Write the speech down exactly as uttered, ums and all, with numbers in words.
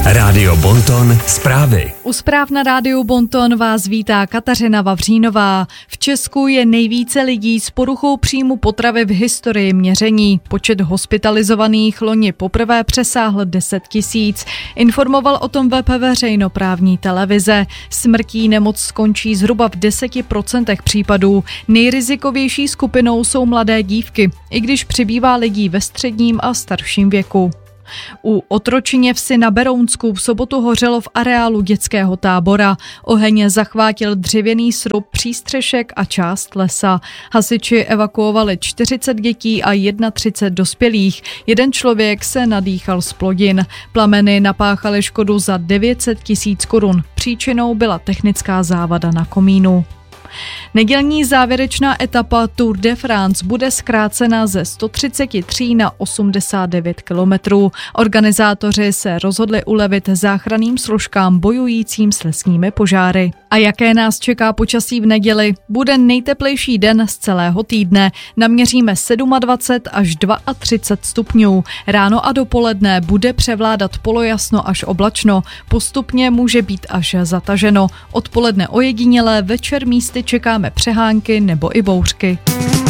Rádio Bonton zprávy. U zpráv na Rádiu Bonton vás vítá Kateřina Vavřínová. V Česku je nejvíce lidí s poruchou příjmu potravy v historii měření. Počet hospitalizovaných loni poprvé přesáhl deset tisíc. Informoval o tom web veřejnoprávní televize. Smrtí nemoc skončí zhruba v deseti procentech případů. Nejrizikovější skupinou jsou mladé dívky, i když přibývá lidí ve středním a starším věku. U Otročině vsi na Berounsku v sobotu hořelo v areálu dětského tábora. Oheň zachvátil dřevěný srub, přístřešek a část lesa. Hasiči evakuovali čtyřicet dětí a třicet jedna dospělých. Jeden člověk se nadýchal z plodin. Plameny napáchaly škodu za devět set tisíc korun. Příčinou byla technická závada na komínu. Nedělní závěrečná etapa Tour de France bude zkrácena ze sto třicet tři na osmdesát devět kilometrů. Organizátoři se rozhodli ulevit záchranným složkám bojujícím s lesními požáry. A jaké nás čeká počasí v neděli? Bude nejteplejší den z celého týdne. Naměříme dvacet sedm až třicet dva stupňů. Ráno a dopoledne bude převládat polojasno až oblačno. Postupně může být až zataženo. Odpoledne ojedinělé, večer místy čekáme přehánky nebo i bouřky.